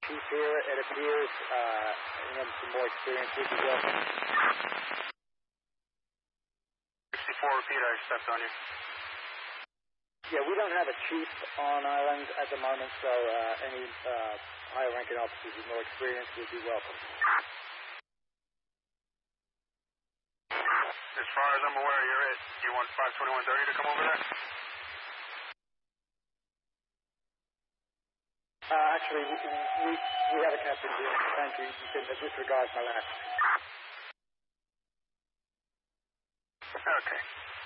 Chief here, it appears, some more experience would be welcome. 64, repeat, I stepped on you. Yeah, we don't have a chief on island at the moment, so any higher-ranking officers with more experience would be welcome. As far as I'm aware, you're it. You want 52130 to come over there? Actually, we have a captain here. Thank you. You can disregard my last. Okay.